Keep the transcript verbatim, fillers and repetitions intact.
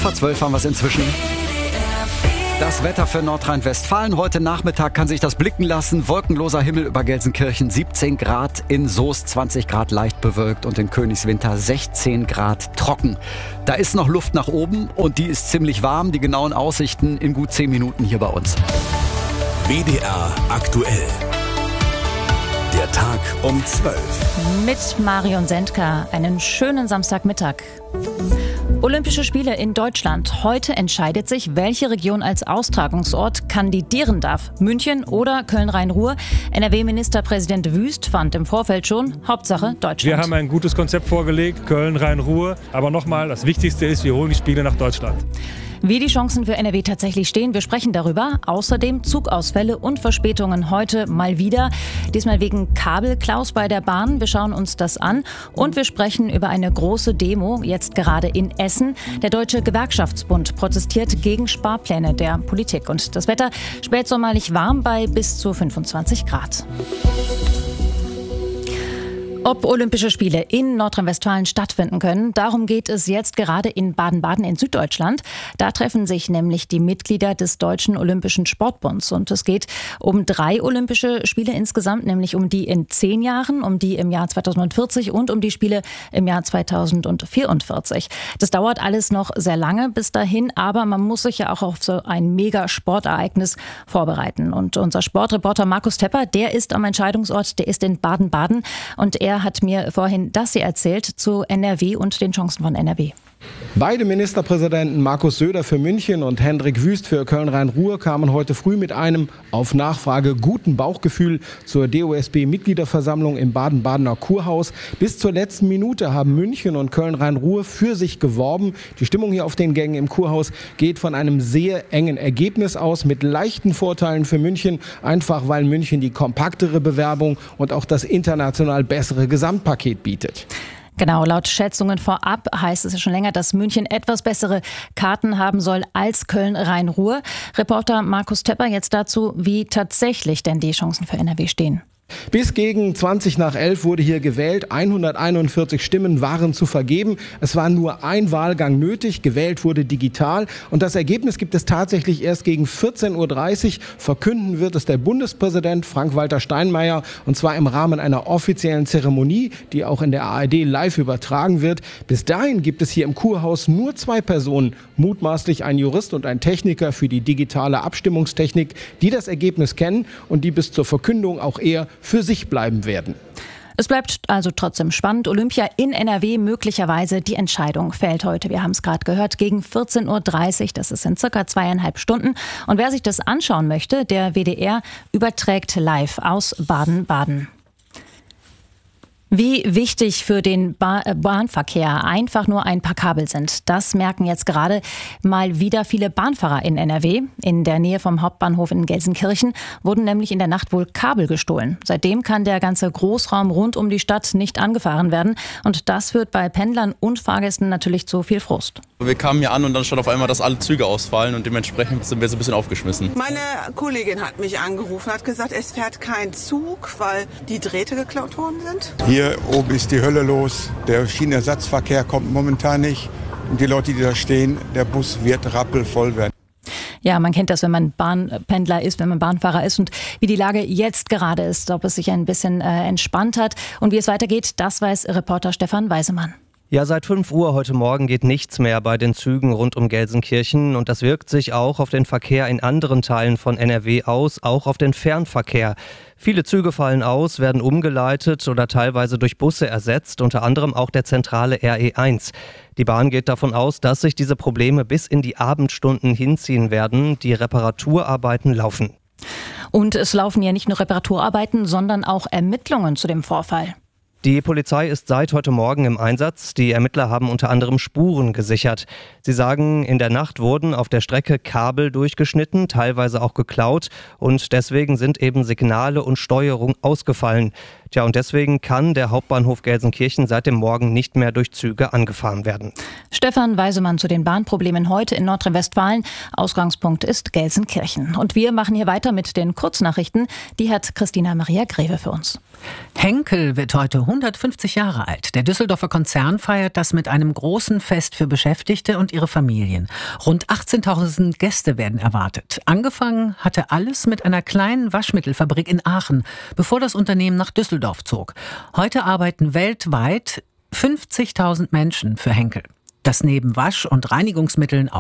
vor zwölf haben wir es inzwischen. Das Wetter für Nordrhein-Westfalen. Heute Nachmittag kann sich das blicken lassen. Wolkenloser Himmel über Gelsenkirchen, siebzehn Grad. In Soest zwanzig Grad leicht bewölkt und in Königswinter sechzehn Grad trocken. Da ist noch Luft nach oben und die ist ziemlich warm. Die genauen Aussichten in gut zehn Minuten hier bei uns. W D R aktuell. Der Tag um zwölf. Mit Marion Sendka. Einen schönen Samstagmittag. Olympische Spiele in Deutschland. Heute entscheidet sich, welche Region als Austragungsort kandidieren darf. München oder Köln-Rhein-Ruhr. N R W-Ministerpräsident Wüst fand im Vorfeld schon, Hauptsache Deutschland. Wir haben ein gutes Konzept vorgelegt, Köln-Rhein-Ruhr. Aber nochmal, das Wichtigste ist, wir holen die Spiele nach Deutschland. Wie die Chancen für N R W tatsächlich stehen, wir sprechen darüber. Außerdem Zugausfälle und Verspätungen heute mal wieder. Diesmal wegen Kabelklaus bei der Bahn. Wir schauen uns das an. Und wir sprechen über eine große Demo, jetzt gerade in Essen. Der Deutsche Gewerkschaftsbund protestiert gegen Sparpläne der Politik. Und das Wetter spätsommerlich warm bei bis zu fünfundzwanzig Grad. Ob Olympische Spiele in Nordrhein-Westfalen stattfinden können, darum geht es jetzt gerade in Baden-Baden in Süddeutschland. Da treffen sich nämlich die Mitglieder des Deutschen Olympischen Sportbunds. Und es geht um drei Olympische Spiele insgesamt, nämlich um die in zehn Jahren, um die im Jahr zweitausendvierzig und um die Spiele im Jahr zweitausendvierundvierzig. Das dauert alles noch sehr lange bis dahin, aber man muss sich ja auch auf so ein Mega-Sportereignis vorbereiten. Und unser Sportreporter Markus Tepper, der ist am Entscheidungsort, der ist in Baden-Baden und er Er hat mir vorhin das hier erzählt zu N R W und den Chancen von N R W. Beide Ministerpräsidenten Markus Söder für München und Hendrik Wüst für Köln-Rhein-Ruhr kamen heute früh mit einem auf Nachfrage guten Bauchgefühl zur D O S B-Mitgliederversammlung im Baden-Badener Kurhaus. Bis zur letzten Minute haben München und Köln-Rhein-Ruhr für sich geworben. Die Stimmung hier auf den Gängen im Kurhaus geht von einem sehr engen Ergebnis aus mit leichten Vorteilen für München, einfach weil München die kompaktere Bewerbung und auch das international bessere Gesamtpaket bietet. Genau, laut Schätzungen vorab heißt es ja schon länger, dass München etwas bessere Karten haben soll als Köln-Rhein-Ruhr. Reporter Markus Tepper jetzt dazu, wie tatsächlich denn die Chancen für N R W stehen. Bis gegen zwanzig nach elf wurde hier gewählt. hunderteinundvierzig Stimmen waren zu vergeben. Es war nur ein Wahlgang nötig. Gewählt wurde digital. Und das Ergebnis gibt es tatsächlich erst gegen vierzehn Uhr dreißig. Verkünden wird es der Bundespräsident Frank-Walter Steinmeier. Und zwar im Rahmen einer offiziellen Zeremonie, die auch in der A R D live übertragen wird. Bis dahin gibt es hier im Kurhaus nur zwei Personen, mutmaßlich ein Jurist und ein Techniker für die digitale Abstimmungstechnik, die das Ergebnis kennen und die bis zur Verkündung auch eher für sich bleiben werden. Es bleibt also trotzdem spannend. Olympia in N R W möglicherweise. Die Entscheidung fällt heute, wir haben es gerade gehört, gegen vierzehn Uhr dreißig. Das ist in circa zweieinhalb Stunden. Und wer sich das anschauen möchte, der W D R überträgt live aus Baden-Baden. Wie wichtig für den ba- Bahnverkehr einfach nur ein paar Kabel sind, das merken jetzt gerade mal wieder viele Bahnfahrer in N R W. In der Nähe vom Hauptbahnhof in Gelsenkirchen wurden nämlich in der Nacht wohl Kabel gestohlen. Seitdem kann der ganze Großraum rund um die Stadt nicht angefahren werden. Und das führt bei Pendlern und Fahrgästen natürlich zu viel Frust. Wir kamen hier an und dann stand auf einmal, dass alle Züge ausfallen und dementsprechend sind wir so ein bisschen aufgeschmissen. Meine Kollegin hat mich angerufen, hat gesagt, es fährt kein Zug, weil die Drähte geklaut worden sind. Hier oben ist die Hölle los. Der Schienenersatzverkehr kommt momentan nicht. Und die Leute, die da stehen, der Bus wird rappelvoll werden. Ja, man kennt das, wenn man Bahnpendler ist, wenn man Bahnfahrer ist und wie die Lage jetzt gerade ist, ob es sich ein bisschen äh, entspannt hat. Und wie es weitergeht, das weiß Reporter Stefan Weisemann. Ja, seit fünf Uhr heute Morgen geht nichts mehr bei den Zügen rund um Gelsenkirchen und das wirkt sich auch auf den Verkehr in anderen Teilen von N R W aus, auch auf den Fernverkehr. Viele Züge fallen aus, werden umgeleitet oder teilweise durch Busse ersetzt, unter anderem auch der zentrale R E eins. Die Bahn geht davon aus, dass sich diese Probleme bis in die Abendstunden hinziehen werden. Die Reparaturarbeiten laufen. Und es laufen ja nicht nur Reparaturarbeiten, sondern auch Ermittlungen zu dem Vorfall. Die Polizei ist seit heute Morgen im Einsatz. Die Ermittler haben unter anderem Spuren gesichert. Sie sagen, in der Nacht wurden auf der Strecke Kabel durchgeschnitten, teilweise auch geklaut und deswegen sind eben Signale und Steuerung ausgefallen. Tja, und deswegen kann der Hauptbahnhof Gelsenkirchen seit dem Morgen nicht mehr durch Züge angefahren werden. Stefan Weisemann zu den Bahnproblemen heute in Nordrhein-Westfalen. Ausgangspunkt ist Gelsenkirchen. Und wir machen hier weiter mit den Kurznachrichten. Die hat Christina Maria Greve für uns. Henkel wird heute hundertfünfzig Jahre alt. Der Düsseldorfer Konzern feiert das mit einem großen Fest für Beschäftigte und ihre Familien. Rund achtzehntausend Gäste werden erwartet. Angefangen hatte alles mit einer kleinen Waschmittelfabrik in Aachen, bevor das Unternehmen nach Düsseldorf zog. Heute arbeiten weltweit fünfzigtausend Menschen für Henkel. Dass neben Wasch- und Reinigungsmitteln auch